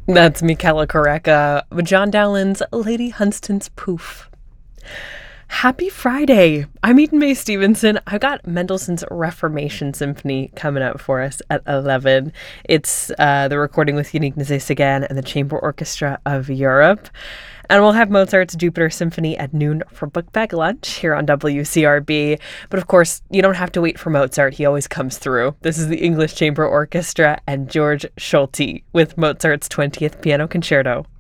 That's Michaela Koreka, John Dowland's Lady Hunstan's Poof. Happy Friday! I'm Eden Mae Stevenson. I've got Mendelssohn's Reformation Symphony coming up for us at 11. It's the recording with Yannick Nézet-Séguin and the Chamber Orchestra of Europe. And we'll have Mozart's Jupiter Symphony at noon for Book Bag Lunch here on WCRB. But of course, you don't have to wait for Mozart. He always comes through. This is the English Chamber Orchestra and George Solti with Mozart's 20th Piano Concerto.